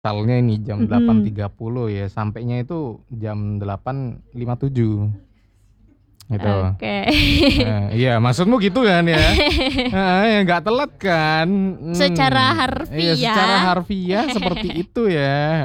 Misalnya ini jam Mm-mm. 8.30 ya, sampainya itu jam 8.57 gitu. Oke. Iya, maksudmu gitu kan ya? Ya nggak telat kan? Secara Iya, secara harfiah. harfiah seperti itu ya.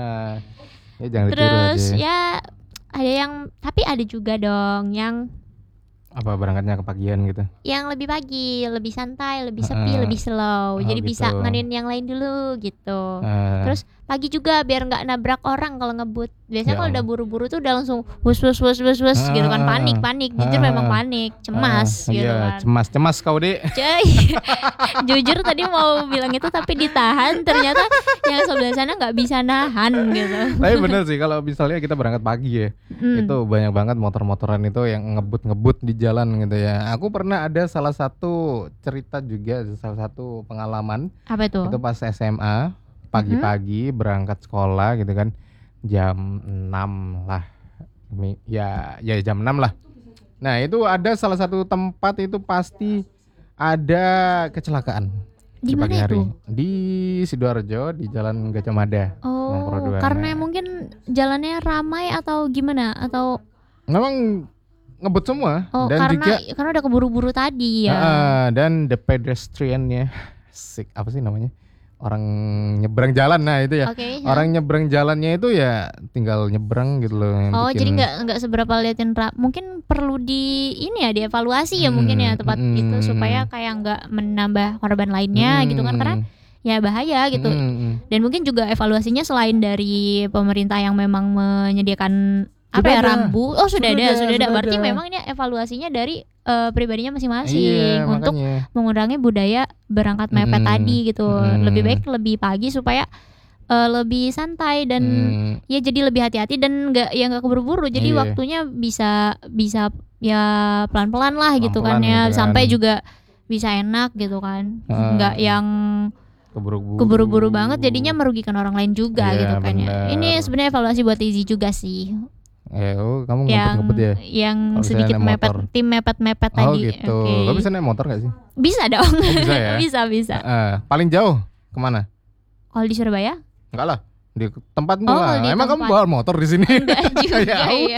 Ya jangan ditiru aja. Terus ya ada yang, tapi ada juga dong yang Apa berangkatnya kepagian gitu? yang lebih pagi, lebih santai, lebih sepi, Heeh. lebih slow. Oh Jadi gitu. bisa ngenin yang lain dulu gitu. Eh, Terus pagi juga biar nggak nabrak orang kalau ngebut. Biasanya ya kalau udah Allah. buru-buru tuh udah langsung wus wus wus wus wus gitu kan, panik panik. Jujur memang panik, cemas gitu Iya, kan. cemas kau dek. Cuy, jujur tadi mau bilang itu tapi ditahan. Ternyata yang sebelah sana nggak bisa nahan gitu. Tapi bener sih kalau misalnya kita berangkat pagi ya, itu banyak banget motor-motoran itu yang ngebut-ngebut di jalan gitu ya. Aku pernah ada salah satu cerita juga, salah satu pengalaman Apa itu? itu pas SMA pagi-pagi berangkat sekolah gitu kan, jam 6 lah. Ya jam 6 lah. Nah, itu ada salah satu tempat itu pasti ada kecelakaan Di di pagi mana hari itu? di Sidoarjo di Jalan Gajah Mada, Mangkoro Oh, 2. karena Nah, mungkin jalannya ramai atau gimana? Atau memang ngebut semua oh dan juga karena udah keburu-buru tadi ya. dan the pedestriannya apa sih namanya? Orang nyebrang jalan. Nah, itu ya. Oke, Orang nyebrang jalannya itu ya tinggal nyebrang gitu loh yang oh, jadi bikin nggak seberapa liatin mungkin perlu di ini ya dievaluasi ya mungkin ya tempat itu supaya kayak nggak menambah korban lainnya gitu kan, karena ya bahaya gitu. Dan mungkin juga evaluasinya selain dari pemerintah yang memang menyediakan apa Sudah ya ada. rambu. Oh, sudah ada. Berarti ada. memang ini evaluasinya dari pribadinya Iya, masing-masing untuk makanya. mengurangi budaya berangkat mepet tadi gitu. Lebih baik lebih pagi supaya lebih santai dan ya jadi lebih hati-hati dan nggak keburu-buru. Jadi Iya. waktunya bisa ya pelan-pelan lah gitu kan Pelan-pelan ya, gitu sampai kan. juga bisa enak gitu kan. Nggak yang Keburu-buru banget jadinya merugikan orang lain juga Iya, gitu kan ya. bener. Ini sebenarnya evaluasi buat Izzy juga sih. Kamu ngebut-ngebut ya? Yang Kalau misalnya sedikit naik mepet, motor. tim mepet-mepet Oh tadi. gitu. Oke. Kau bisa naik motor gak sih? Bisa dong. Oh, bisa ya? bisa. Paling jauh kemana? Kalau di Surabaya? Enggak lah, di tempatmu Oh, lah. di Emang kamu tempat. bawa motor di sini? Enggak juga Ya ya.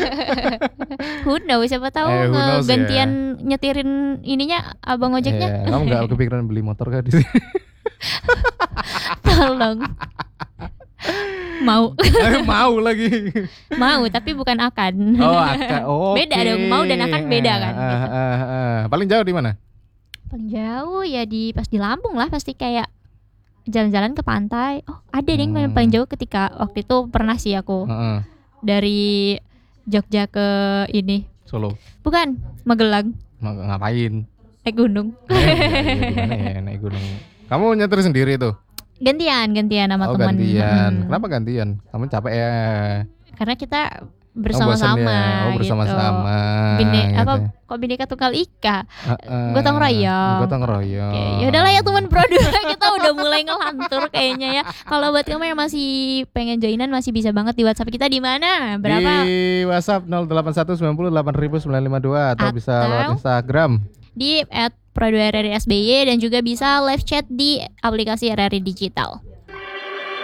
Who knows, siapa tahu who knows ya. gantian nyetirin ininya abang ojeknya. Kamu nggak kepikiran beli motor kan di sini? Tolong. Mau. Mau lagi. Mau, tapi bukan akan. Oh, Beda dong, mau dan akan beda kan. Gitu. Paling jauh di mana? Paling jauh ya pas di Lampung lah, pasti kayak jalan-jalan ke pantai. Oh, ada deh yang paling jauh ketika waktu itu pernah sih aku. Dari Jogja ke ini. Solo. Bukan, Magelang. Ngapain? Naik gunung. Gimana ya naik gunung? Kamu nyetir sendiri tuh? Gantian sama teman. Gantian. Kenapa gantian? Kamu capek ya? Karena kita bersama-sama. Bersama-sama. Kok Bhinneka Tunggal Ika? Gotong royong. Oke, ya udahlah ya teman Pro 2, kita udah mulai ngelantur kayaknya ya. Kalau buat kamu yang masih pengen joinan masih bisa banget di WhatsApp kita di mana? Berapa? Di WhatsApp 08190800052 atau bisa lewat Instagram di @pro2rrsby dan juga bisa live chat di aplikasi RRI Digital.